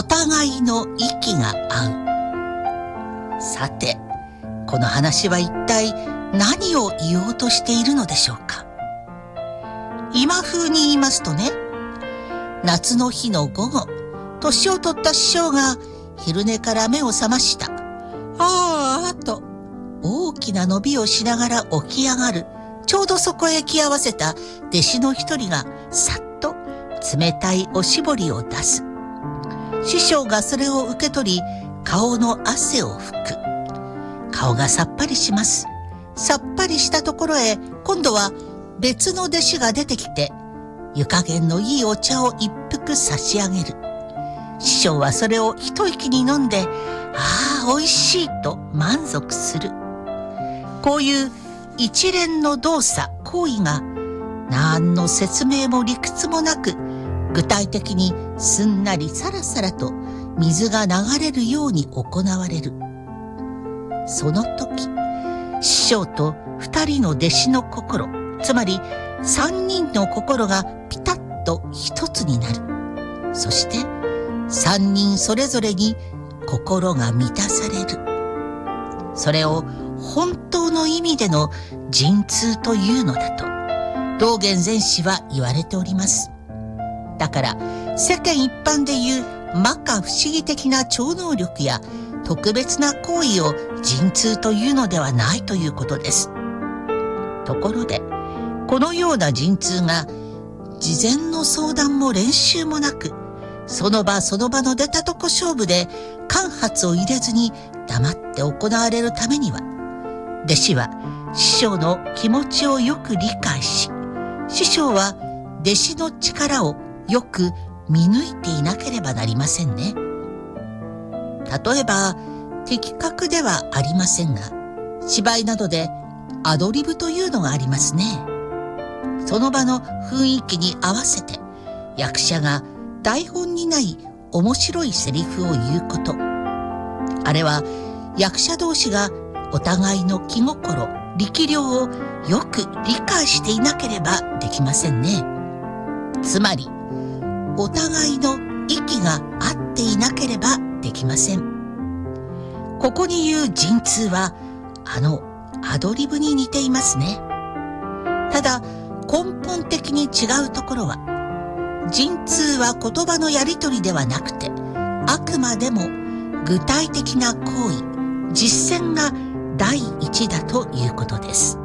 お互いの息が合う。さて、この話は一体何を言おうとしているのでしょうか。今風に言いますとね、夏の日の午後、年を取った師匠が昼寝から目を覚ました。あーと大きな伸びをしながら起き上がる。ちょうどそこへ来合わせた弟子の一人がさっと冷たいおしぼりを出す。師匠がそれを受け取り、顔の汗を拭く。顔がさっぱりします。さっぱりしたところへ今度は別の弟子が出てきて、湯加減のいいお茶を一服差し上げる。師匠はそれを一息に飲んで、ああ、おいしいと満足する。こういう一連の動作、行為が何の説明も理屈もなく、具体的にすんなりさらさらと水が流れるように行われる。その時、師匠と二人の弟子の心、つまり三人の心がピタッと一つになる。そして三人それぞれに心が満たされる。それを本当の意味での神通というのだと道元禅師は言われております。だから世間一般でいう摩訶不思議的な超能力や特別な行為を神通というのではないということです。ところでこのような神通が事前の相談も練習もなく、その場その場の出たとこ勝負で間髪を入れずに黙って行われるためには、弟子は師匠の気持ちをよく理解し、師匠は弟子の力をよく見抜いていなければなりませんね。例えば的確ではありませんが、芝居などでアドリブというのがありますね。その場の雰囲気に合わせて役者が台本にない面白いセリフを言うこと。あれは役者同士がお互いの気心、力量をよく理解していなければできませんね。つまりお互いの息が合っていなければできません。ここに言う神通はアドリブに似ていますね。ただ根本的に違うところは、神通は言葉のやり取りではなくて、あくまでも具体的な行為、実践が第一だということです。